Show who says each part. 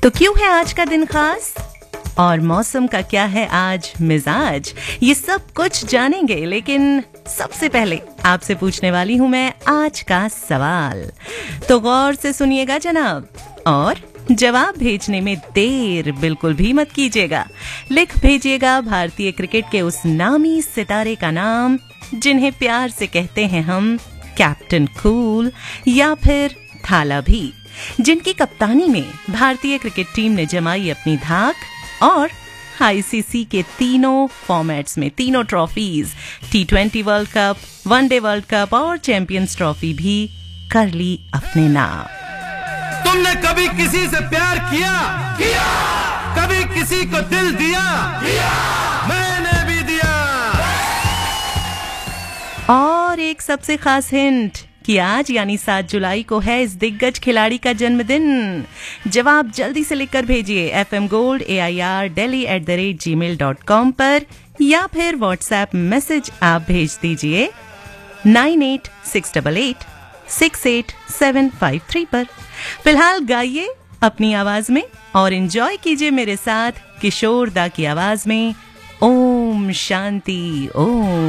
Speaker 1: तो क्यों है आज का दिन खास और मौसम का क्या है आज मिजाज, ये सब कुछ जानेंगे। लेकिन सबसे पहले आपसे पूछने वाली हूं मैं आज का सवाल, तो गौर से सुनिएगा जनाब और जवाब भेजने में देर बिल्कुल भी मत कीजिएगा। लिख भेजिएगा भारतीय क्रिकेट के उस नामी सितारे का नाम जिन्हें प्यार से कहते हैं हम कैप्टन कूल या फिर थाला भी, जिनकी कप्तानी में भारतीय क्रिकेट टीम ने जमाई अपनी धाक और आईसीसी के तीनों फॉर्मेट्स में तीनों trophies, T20 world cup, one day world cup और चैंपियंस ट्रॉफी भी कर ली अपने नाम।
Speaker 2: तुमने कभी किसी से प्यार किया? कभी किसी को दिल दिया? मैंने भी दिया।
Speaker 1: और एक सबसे खास हिंट कि आज यानी 7 जुलाई को है इस दिग्गज खिलाड़ी का जन्मदिन। जवाब जल्दी से लिखकर भेजिए FM Gold AIR delhi@gmail.com पर या फिर व्हाट्सएप मैसेज आप भेज दीजिए 9868868753 पर। फिलहाल गाइए अपनी आवाज में और एंजॉय कीजिए मेरे साथ किशोर दा की आवाज में ओम शांति ओम।